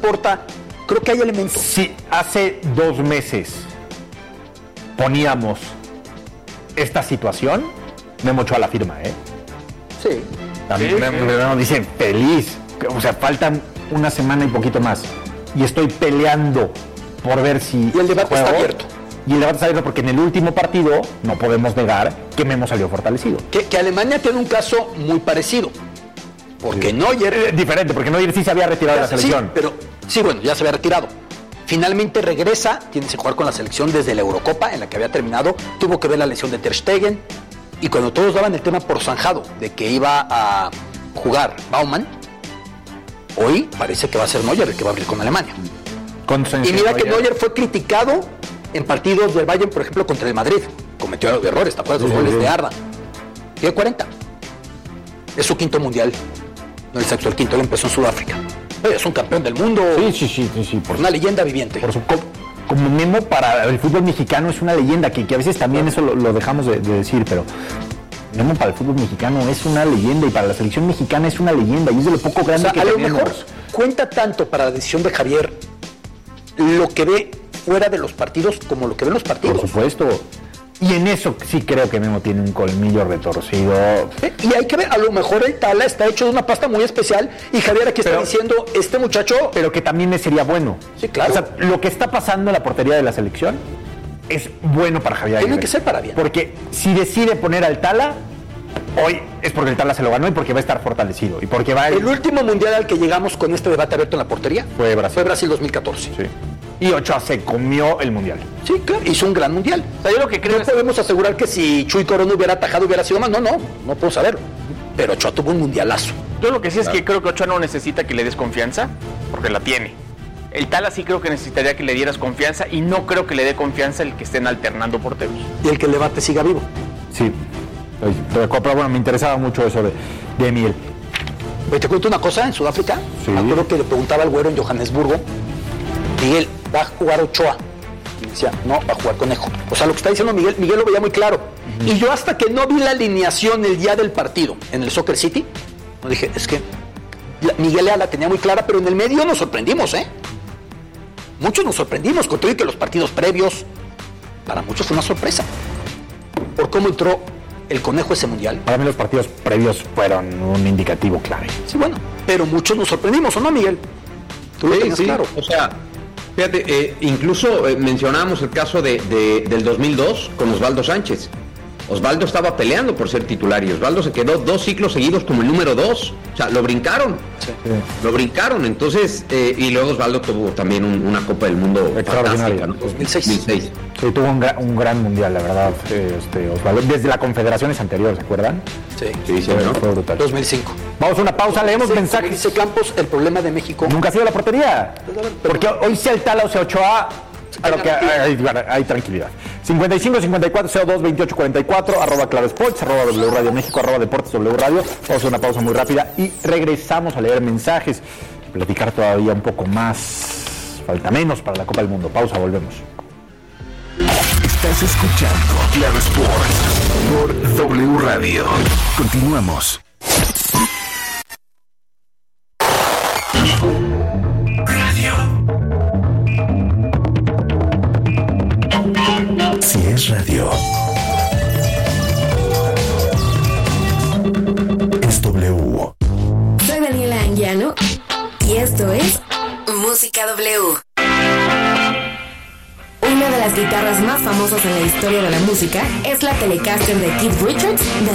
importa. Creo que hay elementos. Si hace 2 meses poníamos esta situación, Memo Ochoa la firma, ¿eh? Sí. También Memo dice feliz. O sea, faltan una semana y poquito más. Y estoy peleando por ver si... Y el debate está abierto. Y el debate está abierto porque en el último partido no podemos negar que Memo salió fortalecido. Que Alemania tiene un caso muy parecido. Porque sí. Neuer... Diferente, porque Neuer sí se había retirado de la selección. Sí, pero... Sí, bueno, ya se había retirado. Finalmente regresa, tiene que jugar con la selección desde la Eurocopa, en la que había terminado. Tuvo que ver la lesión de Ter Stegen. Y cuando todos daban el tema por zanjado de que iba a jugar Baumann, hoy parece que va a ser Neuer el que va a abrir con Alemania. Y mira que Neuer fue criticado en partidos del Bayern, por ejemplo, contra el Madrid. Cometió errores, ¿te acuerdas? Los goles de Arda. Tiene 40. Es su 5º mundial. No el sexto, el 5º. Él empezó en Sudáfrica. Es un campeón del mundo. Sí. Por una leyenda viviente. Como Memo para el fútbol mexicano es una leyenda, que a veces también eso lo dejamos de decir, pero Memo para el fútbol mexicano es una leyenda y para la selección mexicana es una leyenda y es de lo poco grande que tenemos. A lo mejor cuenta tanto para la decisión de Javier lo que ve fuera de los partidos como lo que ven los partidos. Por supuesto. Y en eso sí creo que Memo tiene un colmillo retorcido. Y hay que ver, a lo mejor el Tala está hecho de una pasta muy especial y Javier aquí está diciendo, este muchacho... Pero que también le sería bueno. Sí, claro. O sea, lo que está pasando en la portería de la selección es bueno para Javier Aguirre. Tiene que ser para bien. Porque si decide poner al Tala, hoy es porque el Tala se lo ganó y porque va a estar fortalecido. Y porque va el último mundial al que llegamos con este debate abierto en la portería fue Brasil 2014. Sí. Y Ochoa se comió el mundial. Sí, claro, hizo un gran mundial. O sea, yo lo que creo no podemos asegurar que si Chuy Corona hubiera atajado hubiera sido más. No puedo saberlo. Pero Ochoa tuvo un mundialazo. Yo lo que sí es que creo que Ochoa no necesita que le des confianza, porque la tiene. El Tala sí creo que necesitaría que le dieras confianza y no creo que le dé confianza el que estén alternando porteros. Y el que el debate siga vivo. Sí. Pero bueno, me interesaba mucho eso de Miguel. Te cuento una cosa, en Sudáfrica, me acuerdo que le preguntaba al güero en Johannesburgo, Miguel, ¿va a jugar Ochoa? Y decía, no, va a jugar Conejo. O sea, lo que está diciendo Miguel lo veía muy claro. Y yo hasta que no vi la alineación el día del partido en el Soccer City, no dije, es que Miguel la tenía muy clara, pero en el medio nos sorprendimos, ¿eh? Muchos nos sorprendimos, con todo y que los partidos previos, para muchos fue una sorpresa. Por cómo entró el Conejo ese mundial. Para mí los partidos previos fueron un indicativo clave. Sí, bueno, pero muchos nos sorprendimos, ¿o no, Miguel? Tú lo tenías claro. O sea, fíjate, incluso mencionábamos el caso del 2002 con Osvaldo Sánchez. Osvaldo estaba peleando por ser titular y Osvaldo se quedó 2 ciclos seguidos como el número 2. O sea, lo brincaron. Sí. Lo brincaron. Entonces, y luego Osvaldo tuvo también una Copa del Mundo fantástica, ¿no? 2006. Sí, tuvo un gran mundial, la verdad, Osvaldo. Desde las confederaciones anteriores, ¿se acuerdan? Sí, ¿no? Fue brutal. 2005. Vamos a una pausa, leemos mensajes. Dice Campos, el problema de México... Nunca ha sido la portería. Porque hoy sea el Tala o sea Ochoa... Claro que hay tranquilidad. 55-54-02-28-44 @ Claro Sports, @W Radio México, @Deportes W Radio. Vamos a hacer una pausa muy rápida y regresamos a leer mensajes, platicar todavía un poco más. Falta menos para la Copa del Mundo. Pausa, volvemos. Estás escuchando Claro Sports por W Radio. Continuamos. Si es radio, es W. Soy Daniela Anguiano y esto es Música W. Una de las guitarras más famosas en la historia de la música es la Telecaster de Keith Richards de